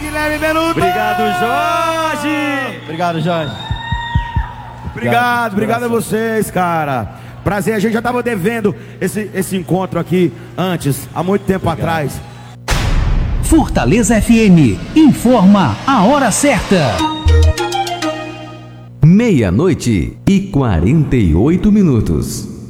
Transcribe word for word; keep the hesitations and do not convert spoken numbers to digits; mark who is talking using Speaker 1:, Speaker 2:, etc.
Speaker 1: Guilherme Benuto.
Speaker 2: Obrigado, Jorge.
Speaker 3: Obrigado, Jorge.
Speaker 1: Obrigado, obrigado a vocês, cara. Prazer, a gente já tava devendo esse, esse encontro aqui antes, há muito tempo
Speaker 3: Obrigado.
Speaker 1: atrás.
Speaker 4: Fortaleza F M informa a hora certa.
Speaker 5: Meia-noite e quarenta e oito minutos.